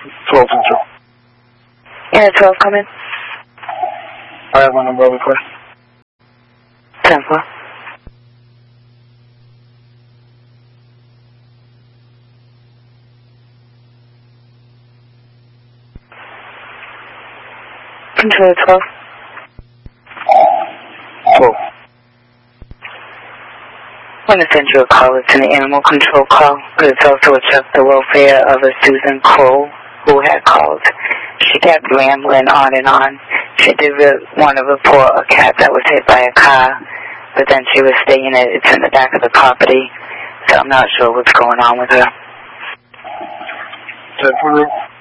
12 Central. Yeah, 12, come in. I have my number request. 10-4. Control 12. 12. I'm going to send you a call. It's an animal control call, but it's also a check the welfare of a Susan Cole who had called. She kept rambling on and on. She did want to report a cat that was hit by a car, but then she was stating it's in the back of the property, so I'm not sure what's going on with her. 10-4.